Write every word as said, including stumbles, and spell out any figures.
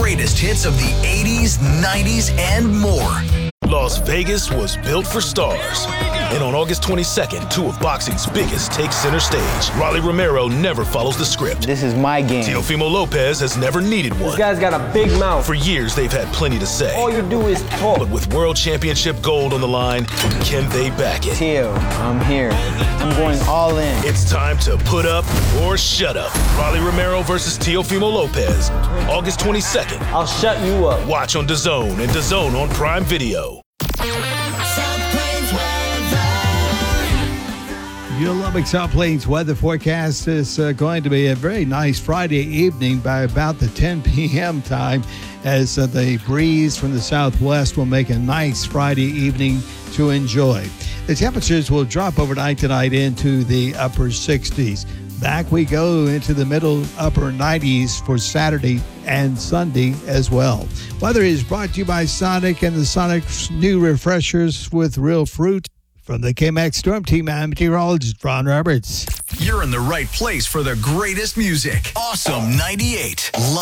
greatest hits of the eighties, nineties, and more. Las Vegas was built for stars. And on August twenty-second, two of boxing's biggest take center stage. Rolly Romero never follows the script. This is my game. Teofimo Lopez has never needed one. This guy's got a big mouth. For years, they've had plenty to say. All you do is talk. But with World Championship gold on the line, can they back it? Teo, I'm here. I'm going all in. It's time to put up or shut up. Rolly Romero versus Teofimo Lopez, August twenty-second. I'll shut you up. Watch on DAZN and DAZN on Prime Video. Your Lubbock South Plains weather forecast is uh, going to be a very nice Friday evening by about the ten p.m. time, as uh, the breeze from the southwest will make a nice Friday evening to enjoy. The temperatures will drop overnight tonight into the upper sixties. Back we go into the middle upper nineties for Saturday and Sunday as well. Weather is brought to you by Sonic and the Sonic's new refreshers with real fruit. From the K M X Storm Team, I'm meteorologist Ron Roberts. You're in the right place for the greatest music. Awesome ninety-eight.